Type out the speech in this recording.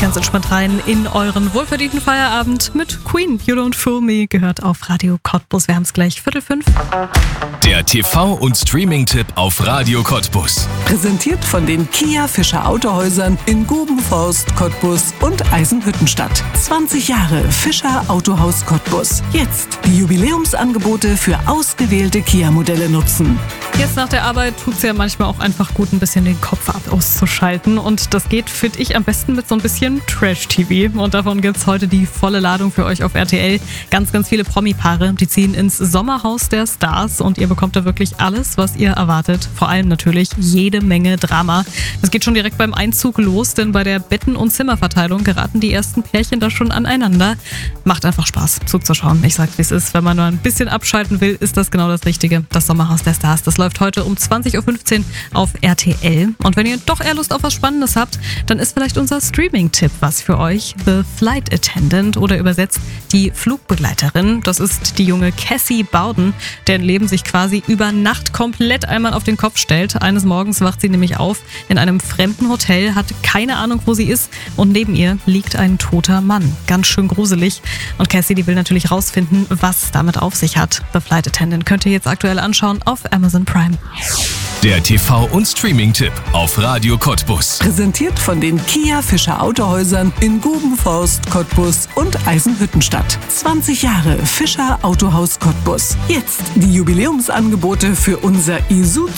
ganz entspannt rein in euren wohlverdienten Feierabend mit Queen. You Don't Fool Me gehört auf Radio Cottbus. Wir haben es gleich 4:45. Der TV- und Streaming-Tipp auf Radio Cottbus. Präsentiert von den Kia Fischer Autohäusern in Gubenforst, Cottbus und Eisenhüttenstadt. 20 Jahre Fischer Autohaus Cottbus. Jetzt die Jubiläumsangebote für ausgewählte Kia-Modelle nutzen. Jetzt nach der Arbeit tut es ja manchmal auch einfach gut, ein bisschen den Kopf auszuschalten. Und das geht, finde ich, am besten mit so ein bisschen Trash-TV. Und davon gibt es heute die volle Ladung für euch auf RTL. Ganz, ganz viele Promi-Paare, die ziehen ins Sommerhaus der Stars. Und ihr bekommt da wirklich alles, was ihr erwartet. Vor allem natürlich jede Menge Drama. Das geht schon direkt beim Einzug los, denn bei der Betten- und Zimmerverteilung geraten die ersten Pärchen da schon aneinander. Macht einfach Spaß, zuzuschauen. Ich sag, wie es ist. Wenn man nur ein bisschen abschalten will, ist das genau das Richtige. Das Sommerhaus der Stars, das läuft heute um 20:15 Uhr auf RTL. Und wenn ihr doch eher Lust auf was Spannendes habt, dann ist vielleicht unser Streaming-Tipp was für euch. The Flight Attendant oder übersetzt die Flugbegleiterin. Das ist die junge Cassie Bowden, deren Leben sich quasi über Nacht komplett einmal auf den Kopf stellt. Eines Morgens wacht sie nämlich auf in einem fremden Hotel, hat keine Ahnung, wo sie ist und neben ihr liegt ein toter Mann. Ganz schön gruselig. Und Cassie, die will natürlich rausfinden, was damit auf sich hat. The Flight Attendant könnt ihr jetzt aktuell anschauen auf Amazon Prime. Der TV- und Streaming-Tipp auf Radio Cottbus. Präsentiert von den Kia Fischer Autohäusern in Gubenforst, Cottbus und Eisenhüttenstadt. 20 Jahre Fischer Autohaus Cottbus. Jetzt die Jubiläumsangebote für unser Isuzu